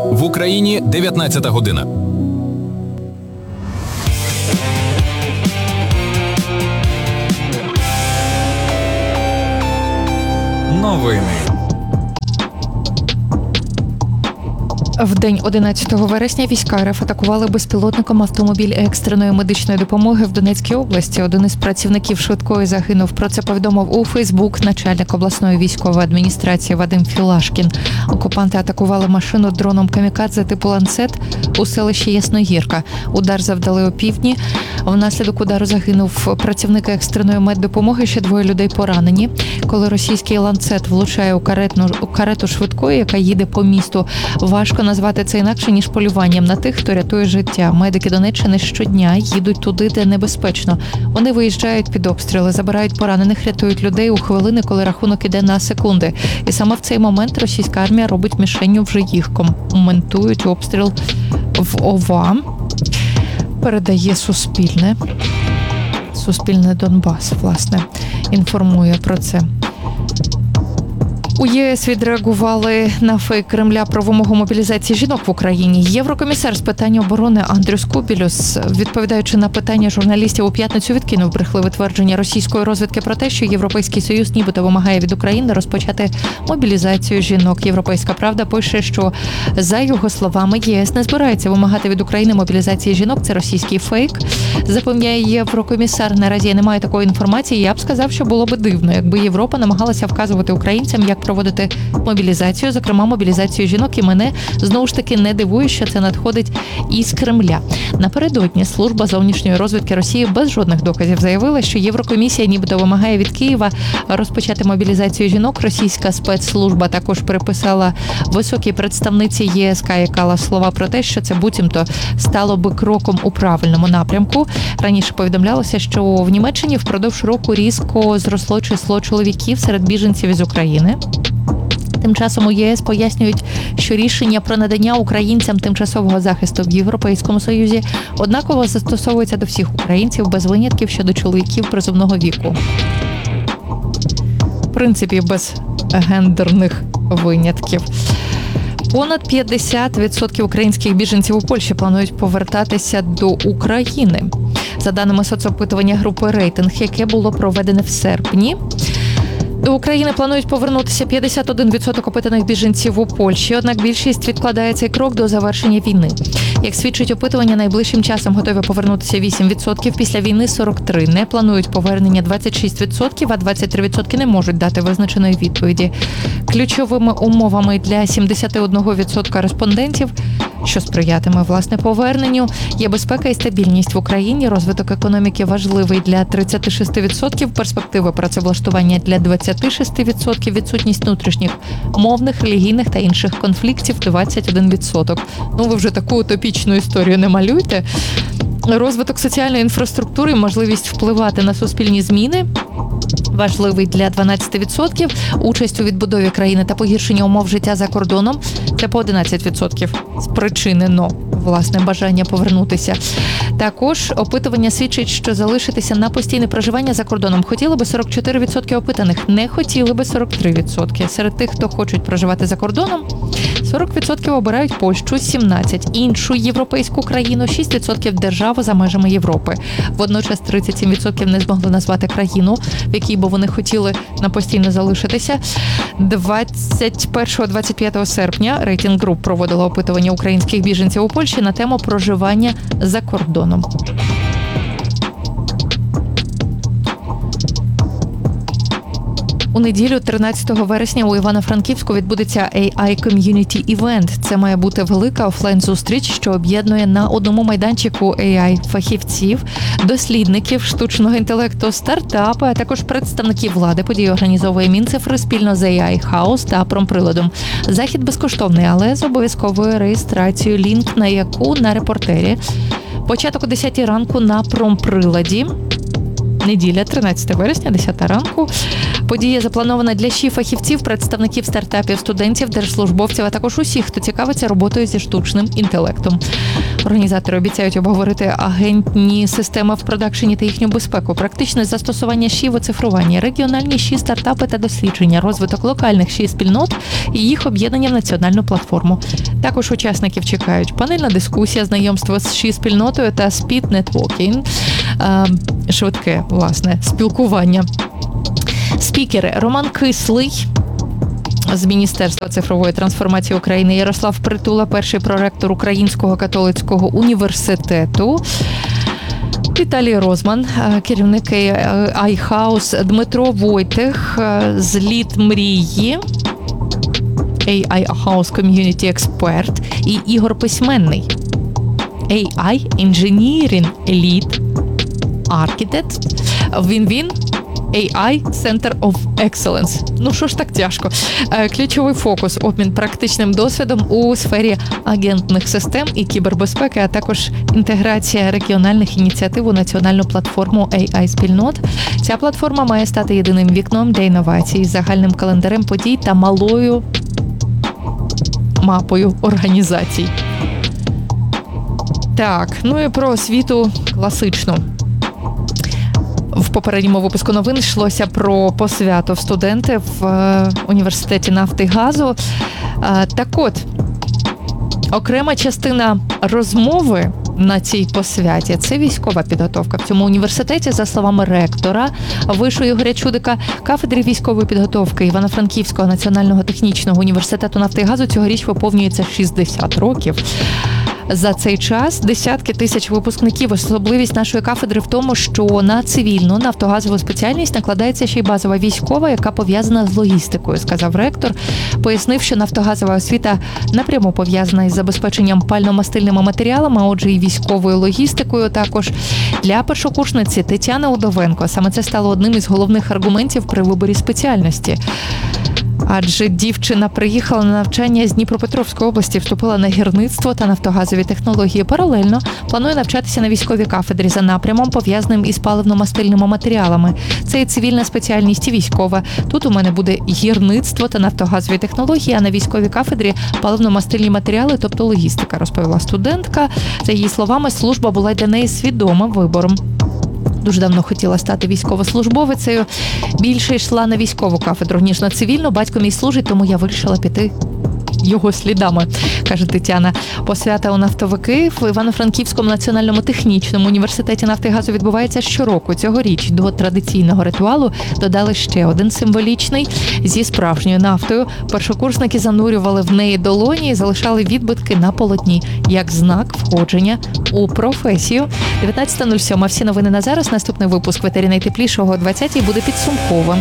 В Україні 19 година. Новини. В день 11 вересня війська РФ атакували безпілотником автомобіль екстреної медичної допомоги в Донецькій області. Один із працівників швидкої загинув. Про це повідомив у Фейсбук начальник обласної військової адміністрації Вадим Філашкін. Окупанти атакували машину дроном камікадзе типу «Ланцет» у селищі Ясногірка. Удар завдали опівдні. Внаслідок удару загинув працівник екстреної меддопомоги, ще двоє людей поранені. Коли російський «Ланцет» влучає у карету швидкої, яка їде по місту, важко назвати це інакше, ніж полюванням на тих, хто рятує життя. Медики Донеччини щодня їдуть туди, де небезпечно. Вони виїжджають під обстріли, забирають поранених, рятують людей у хвилини, коли рахунок іде на секунди. І саме в цей момент російська армія робить мішенню вже їх. Коментують обстріл в ОВА. Передає Суспільне. Суспільне Донбас, власне, інформує про це. У ЄС відреагували на фейк Кремля про вимогу мобілізації жінок в Україні. Єврокомісар з питань оборони Андрюс Кубілюс, відповідаючи на питання журналістів у п'ятницю, відкинув брехливе твердження російської розвідки про те, що Європейський Союз нібито вимагає від України розпочати мобілізацію жінок. Європейська правда пише, що, за його словами, ЄС не збирається вимагати від України мобілізації жінок. Це російський фейк. Запевняє єврокомісар, наразі немає такої інформації. Я б сказав, що було би дивно, якби Європа намагалася вказувати українцям, як проводити мобілізацію, зокрема мобілізацію жінок, і мене знову ж таки не дивує, що це надходить із Кремля. Напередодні служба зовнішньої розвідки Росії без жодних доказів заявила, що Єврокомісія нібито вимагає від Києва розпочати мобілізацію жінок. Російська спецслужба також приписала високій представниці ЄСК, яка кала слова про те, що це буцімто стало би кроком у правильному напрямку. Раніше повідомлялося, що в Німеччині впродовж року різко зросло число чоловіків серед біженців із України. Тим часом у ЄС пояснюють, що рішення про надання українцям тимчасового захисту в Європейському Союзі однаково застосовується до всіх українців без винятків щодо чоловіків призовного віку. В принципі, без гендерних винятків. Понад 50% українських біженців у Польщі планують повертатися до України. За даними соцопитування групи «Рейтинг», яке було проведене в серпні, до України планують повернутися 51% опитаних біженців у Польщі, однак більшість відкладає цей крок до завершення війни. Як свідчить опитування, найближчим часом готові повернутися 8%, після війни 43%. Не планують повернення 26%, а 23% не можуть дати визначеної відповіді. Ключовими умовами для 71% респондентів, що сприятиме власне поверненню, є безпека і стабільність в Україні, розвиток економіки важливий для 36%, перспективи працевлаштування для 26%, відсутність внутрішніх мовних, релігійних та інших конфліктів 21%. Ви вже таку утопічну історію не малюйте. Розвиток соціальної інфраструктури, можливість впливати на суспільні зміни важливий для 12%, участь у відбудові країни та погіршення умов життя за кордоном – це по 11% спричинено, власне, бажання повернутися. Також опитування свідчить, що залишитися на постійне проживання за кордоном хотіли би 44% опитаних, не хотіли би 43%. Серед тих, хто хочуть проживати за кордоном, 40% обирають Польщу, 17% іншу європейську країну, 6% державу за межами Європи. Водночас 37% не змогли назвати країну, в якій би вони хотіли на постійно залишитися. 21-25 серпня Рейтинг Груп проводила опитування українських біженців у Польщі на тему проживання за кордоном. У неділю, 13 вересня, у Івано-Франківську відбудеться AI Community Event. Це має бути велика офлайн-зустріч, що об'єднує на одному майданчику AI-фахівців, дослідників штучного інтелекту, стартапи, а також представників влади. Подію організовує Мінцифри спільно з AI House та Промприладом. Захід безкоштовний, але з обов'язковою реєстрацією, лінк на яку на репортері. Початок о 10 ранку на Промприладі. Неділя, 13 вересня, 10 ранку. Подія запланована для ще фахівців, представників стартапів, студентів, держслужбовців, а також усіх, хто цікавиться роботою зі штучним інтелектом. Організатори обіцяють обговорити агентні системи в продакшені та їхню безпеку, практичне застосування ЩІ в оцифруванні, регіональні ЩІ, стартапи та дослідження, розвиток локальних ЩІ спільнот і їх об'єднання в національну платформу. Також учасників чекають панельна дискусія, знайомство з ЩІ спільнотою та спід-нетворкінг, швидке, власне, спілкування. Спікери Роман Кислий з Міністерства цифрової трансформації України, Ярослав Притула, перший проректор Українського католицького університету, Віталій Розман, керівник AI-House, Дмитро Войтих з Лід Мрії, AI House Community Expert, і Ігор Письменний, AI Engineering Lead Architect, він AI Center of Excellence. Ну що ж так тяжко. Ключовий фокус – обмін практичним досвідом у сфері агентних систем і кібербезпеки, а також інтеграція регіональних ініціатив у національну платформу AI-спільнот. Ця платформа має стати єдиним вікном для інновацій з загальним календарем подій та малою мапою організацій. Так, ну і про освіту класичну. В попередньому випуску новин йшлося про посвяту в студенти в університеті нафти і газу. Так от, окрема частина розмови на цій посвяті – це військова підготовка. В цьому університеті, за словами ректора Вишу Ігоря Чудика, кафедри військової підготовки Івано-Франківського національного технічного університету нафти і газу цьогоріч виповнюється 60 років. За цей час десятки тисяч випускників. Особливість нашої кафедри в тому, що на цивільну нафтогазову спеціальність накладається ще й базова військова, яка пов'язана з логістикою, сказав ректор. Пояснив, що нафтогазова освіта напряму пов'язана із забезпеченням пально-мастильними матеріалами, а отже і військовою логістикою також. Для першокурсниці Тетяни Удовенко саме це стало одним із головних аргументів при виборі спеціальності. Адже дівчина приїхала на навчання з Дніпропетровської області, вступила на гірництво та нафтогазові технології. Паралельно планує навчатися на військовій кафедрі за напрямом, пов'язаним із паливно-мастильними матеріалами. Це і цивільна спеціальність, і військова. Тут у мене буде гірництво та нафтогазові технології, а на військовій кафедрі паливно-мастильні матеріали, тобто логістика, розповіла студентка. За її словами, служба була для неї свідомим вибором. Дуже давно хотіла стати військовослужбовицею. Більше йшла на військову кафедру, ніж на цивільну. Батько мій служить, тому я вирішила піти його слідами, каже Тетяна. Посвята у нафтовики в Івано-Франківському національному технічному університеті нафти і газу відбувається щороку. Цьогоріч до традиційного ритуалу додали ще один символічний зі справжньою нафтою. Першокурсники занурювали в неї долоні і залишали відбитки на полотні, як знак входження у професію. 19:07. Всі новини на зараз. Наступний випуск «Ветері найтеплішого» о 20:00 буде підсумковим.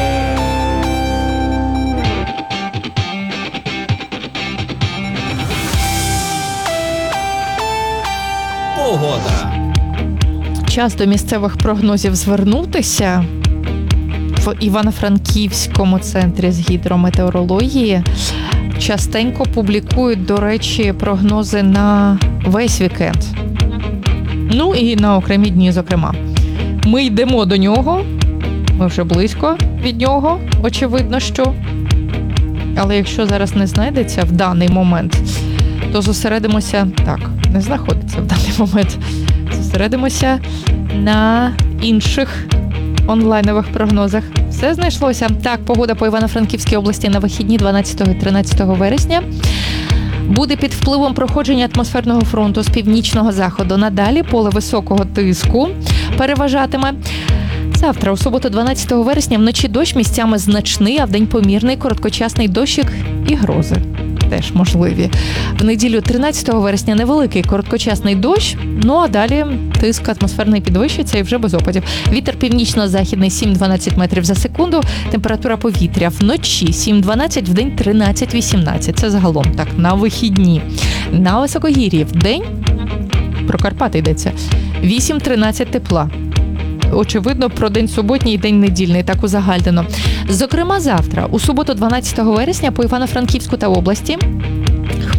Погода. Час до місцевих прогнозів звернутися. В Івано-Франківському центрі з гідрометеорології частенько публікують, до речі, прогнози на весь вікенд. Ну і на окремі дні, зокрема. Ми йдемо до нього, ми вже близько від нього, очевидно, що. Але якщо зараз не знайдеться в даний момент, то зосередимося, не знаходиться в даний момент, зосередимося на інших онлайнових прогнозах. Все знайшлося. Так, погода по Івано-Франківській області на вихідні 12-13 вересня. Буде під впливом проходження атмосферного фронту з північного заходу. Надалі поле високого тиску переважатиме. Завтра, у суботу, 12 вересня, вночі дощ, місцями значний, а вдень помірний, короткочасний дощик і грози теж можливі. В неділю 13 вересня невеликий короткочасний дощ, ну а далі тиск атмосферний підвищиться і вже без опадів. Вітер північно-західний 7-12 метрів за секунду, температура повітря вночі 7-12, вдень 13-18. Це загалом так, на вихідні. На високогір'ї вдень, про Карпати йдеться, 8-13 тепла. Очевидно, про день суботній і день недільний, так узагальнено. Зокрема, завтра, у суботу 12 вересня, по Івано-Франківську та області,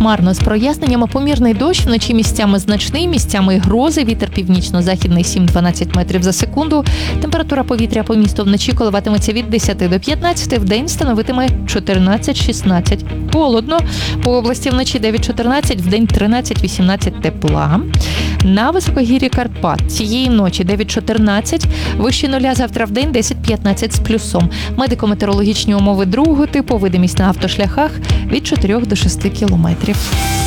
хмарно з проясненнями, помірний дощ, вночі місцями значний, місцями грози, вітер північно-західний 7-12 метрів за секунду. Температура повітря по місту вночі коливатиметься від 10 до 15, вдень становитиме 14-16. Холодно, по області вночі 9-14, вдень 13-18 тепла. На високогір'ї Карпат цієї ночі 9-14, вище нуля завтра вдень 10-15 з плюсом. Медико-метеорологічні умови другого типу, видимість на автошляхах від 4 до 6 кілометрів.